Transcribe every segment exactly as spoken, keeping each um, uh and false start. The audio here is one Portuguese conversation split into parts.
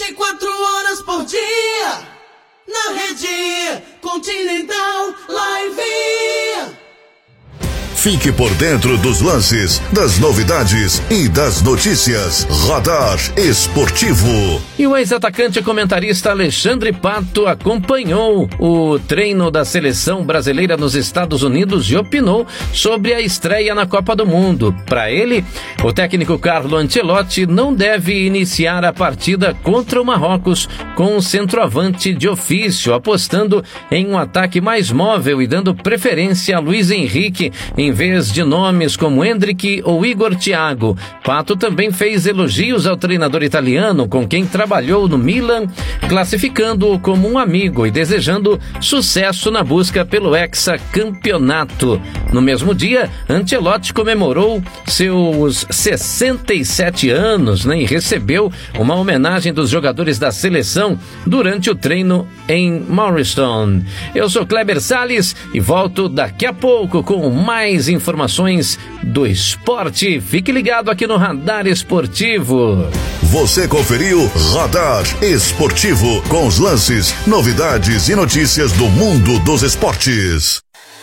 e quatro horas por dia, na rede Continental Live. Fique por dentro dos lances, das novidades e das notícias. Radar Esportivo. E o ex-atacante e comentarista Alexandre Pato acompanhou o treino da seleção brasileira nos Estados Unidos e opinou sobre a estreia na Copa do Mundo. Para ele, o técnico Carlo Ancelotti não deve iniciar a partida contra o Marrocos com um centroavante de ofício, apostando em um ataque mais móvel e dando preferência a Luiz Henrique em vez de nomes como Endrick ou Igor Thiago. Pato também fez elogios ao treinador italiano, com quem trabalhou no Milan, classificando-o como um amigo e desejando sucesso na busca pelo hexacampeonato. No mesmo dia, Ancelotti comemorou seus sessenta e sete anos, né, e recebeu uma homenagem dos jogadores da seleção durante o treino em Morristown. Eu sou Kleber Salles e volto daqui a pouco com mais informações do esporte. Fique ligado aqui no Radar Esportivo. Você conferiu Radar Esportivo, com os lances, novidades e notícias do mundo dos esportes.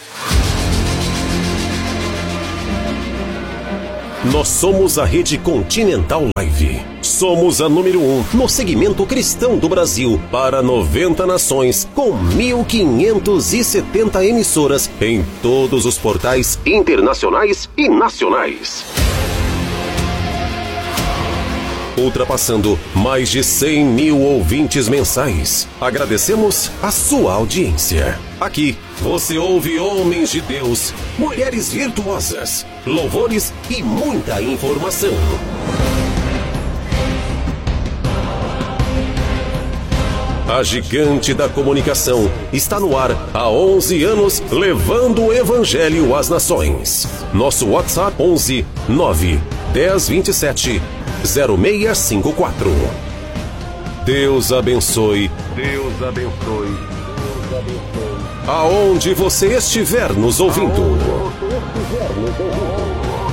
Nós somos a Rede Continental Live. Somos a número um no segmento cristão do Brasil para noventa nações, com mil quinhentas e setenta emissoras em todos os portais internacionais e nacionais. Ultrapassando mais de cem mil ouvintes mensais. Agradecemos a sua audiência. Aqui você ouve homens de Deus, mulheres virtuosas, louvores e muita informação. A gigante da comunicação está no ar há onze anos, levando o evangelho às nações. Nosso WhatsApp onze nove dez vinte e sete zero seis cinco quatro. Deus abençoe. Deus abençoe. Deus abençoe. Aonde você estiver nos ouvindo. Aonde você estiver nos ouvindo.